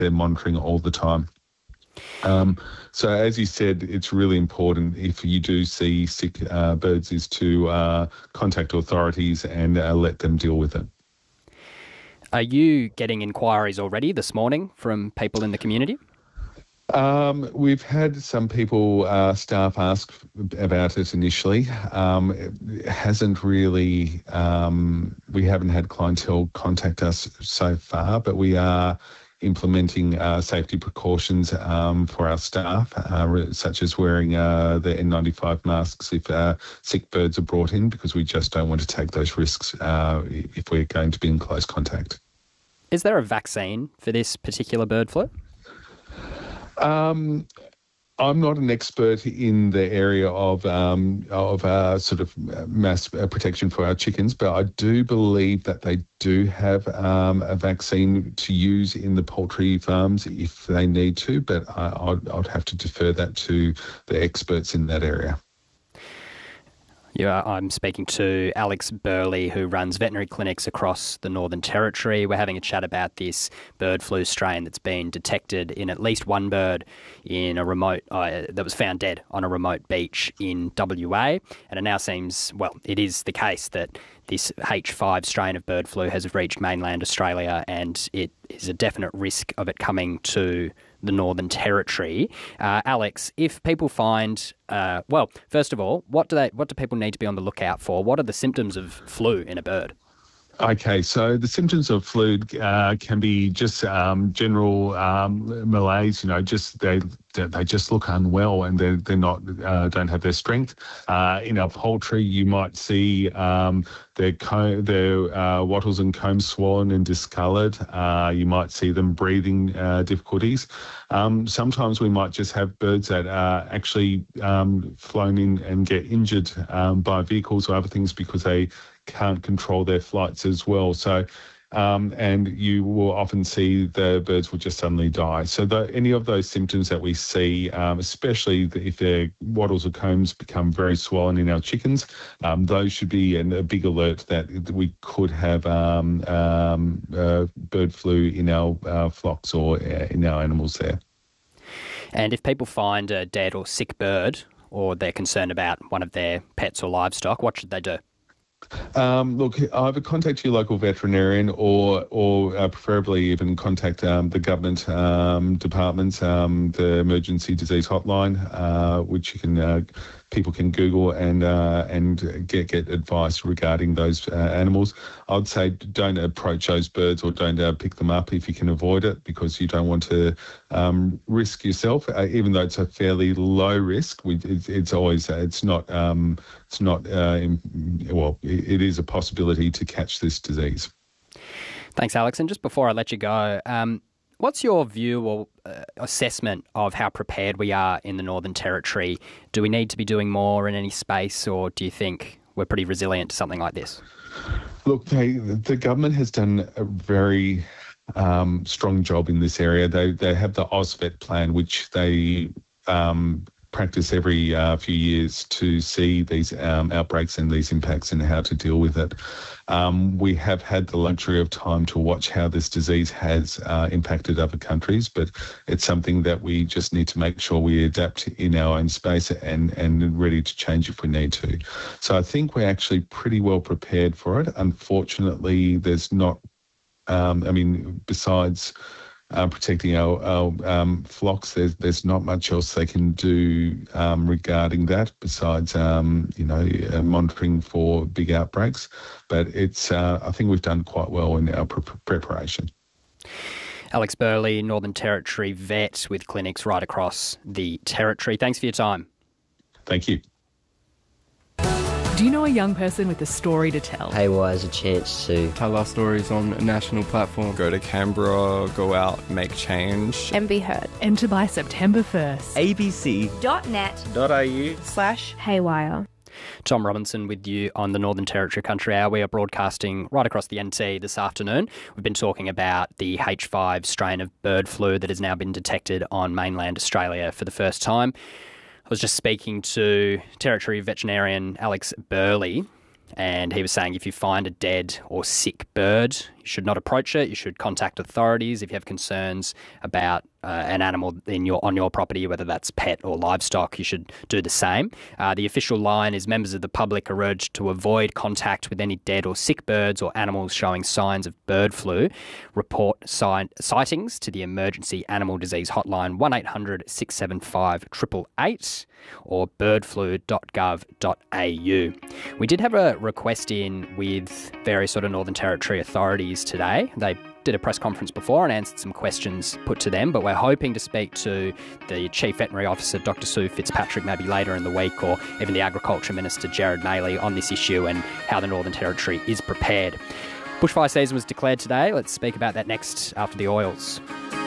they're monitoring all the time. So as you said, it's really important if you do see sick birds is to contact authorities and let them deal with it. Are you getting inquiries already this morning from people in the community? We've had some people, staff ask about it initially. It hasn't really, we haven't had clientele contact us so far, but we are implementing safety precautions for our staff, such as wearing the N95 masks if sick birds are brought in, because we just don't want to take those risks if we're going to be in close contact. Is there a vaccine for this particular bird flu? I'm not an expert in the area of sort of mass protection for our chickens, but I do believe that they do have a vaccine to use in the poultry farms if they need to, but I'd have to defer that to the experts in that area. Yeah, I'm speaking to Alex Burley, who runs veterinary clinics across the Northern Territory. We're having a chat about this bird flu strain that's been detected in at least one bird in a remote that was found dead on a remote beach in WA. And it now seems, well, it is the case that this H5 strain of bird flu has reached mainland Australia, and it is a definite risk of it coming to the Northern Territory. Alex, if people find, first of all, what do people need to be on the lookout for? What are the symptoms of flu in a bird? Okay, so the symptoms of flu can be just general malaise. Just they just look unwell and they're not don't have their strength. In our poultry, you might see their wattles and combs swollen and discoloured. You might see them breathing difficulties. Sometimes we might just have birds that are actually flown in and get injured by vehicles or other things because they can't control their flights as well. So, and you will often see the birds will just suddenly die. So any of those symptoms that we see, especially if their wattles or combs become very swollen in our chickens, those should be a big alert that we could have bird flu in our flocks or in our animals there. And if people find a dead or sick bird, or they're concerned about one of their pets or livestock, what should they do? Look, either contact your local veterinarian or preferably even contact the government departments, the emergency disease hotline, which you can people can Google and get advice regarding those animals. I'd say don't approach those birds or don't pick them up if you can avoid it, because you don't want to risk yourself. Even though it's a fairly low risk, it's always it is a possibility to catch this disease. Thanks, Alex. And just before I let you go, what's your view or assessment of how prepared we are in the Northern Territory? Do we need to be doing more in any space, or do you think we're pretty resilient to something like this? Look, the government has done a very strong job in this area. They have the AusVet plan, which they practice every few years to see these outbreaks and these impacts and how to deal with it. We have had the luxury of time to watch how this disease has impacted other countries, but it's something that we just need to make sure we adapt in our own space and ready to change if we need to. So I think we're actually pretty well prepared for it. Unfortunately, there's not, besides protecting our flocks, there's not much else they can do regarding that besides monitoring for big outbreaks. But it's I think we've done quite well in our preparation. Alex Burley, Northern Territory vet with clinics right across the territory. Thanks for your time. Thank you. Do you know a young person with a story to tell? Haywire is a chance to tell our stories on a national platform. Go to Canberra, go out, make change. And be heard. Enter by September 1st. abc.net.au/haywire. Tom Robinson with you on the Northern Territory Country Hour. We are broadcasting right across the NT this afternoon. We've been talking about the H5 strain of bird flu that has now been detected on mainland Australia for the first time. I was just speaking to Territory veterinarian Alex Burley, And he was saying if you find a dead or sick bird, you should not approach it. You should contact authorities if you have concerns about an animal on your property, whether that's pet or livestock. You should do the same. The official line is members of the public are urged to avoid contact with any dead or sick birds or animals showing signs of bird flu. Report sightings to the Emergency Animal Disease Hotline 1800 675 888 or birdflu.gov.au. We did have a request in with various sort of Northern Territory authorities today. They did a press conference before and answered some questions put to them, but we're hoping to speak to the Chief Veterinary Officer, Dr. Sue Fitzpatrick, maybe later in the week, or even the Agriculture Minister, Gerard Maley, on this issue and how the Northern Territory is prepared. Bushfire season was declared today. Let's speak about that next after the oils.